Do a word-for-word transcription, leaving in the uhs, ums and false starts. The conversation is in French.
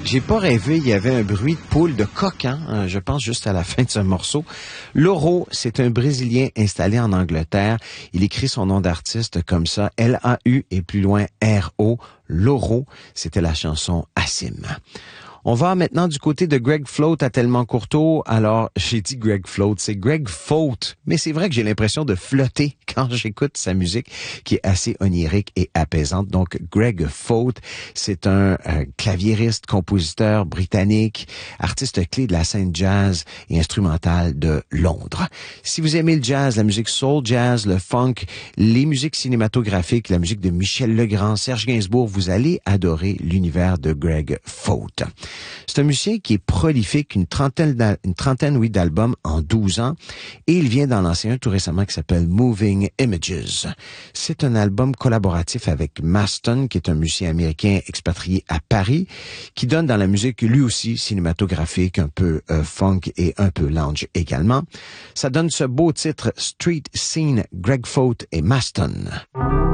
J'ai pas rêvé, il y avait un bruit de poule de coq, hein, je pense juste à la fin de ce morceau. Lauro, c'est un Brésilien installé en Angleterre. Il écrit son nom d'artiste comme ça, L A U et plus loin R O. Lauro, c'était la chanson Assim. On va maintenant du côté de Greg Float à Tellement Courteau. Alors, j'ai dit Greg Float, c'est Greg Faute. Mais c'est vrai que j'ai l'impression de flotter quand j'écoute sa musique qui est assez onirique et apaisante. Donc, Greg Faute, c'est un, un claviériste, compositeur britannique, artiste clé de la scène jazz et instrumentale de Londres. Si vous aimez le jazz, la musique soul jazz, le funk, les musiques cinématographiques, la musique de Michel Legrand, Serge Gainsbourg, vous allez adorer l'univers de Greg Faute. C'est un musicien qui est prolifique, une trentaine, une trentaine, oui, d'albums en douze ans, et il vient d'en lancer un tout récemment qui s'appelle Moving Images. C'est un album collaboratif avec Maston, qui est un musicien américain expatrié à Paris, qui donne dans la musique lui aussi cinématographique, un peu euh, funk et un peu lounge également. Ça donne ce beau titre Street Scene, Greg Faute et Maston.